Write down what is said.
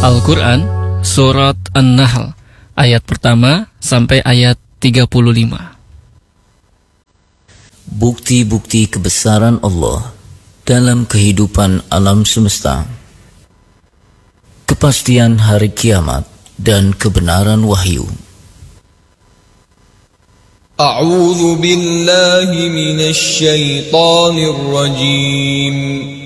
Al-Quran, Surat An-Nahl, ayat pertama sampai ayat 35. Bukti-bukti kebesaran Allah dalam kehidupan alam semesta, kepastian hari kiamat dan kebenaran wahyu. A'udzu billahi minasy syaithanir rajim.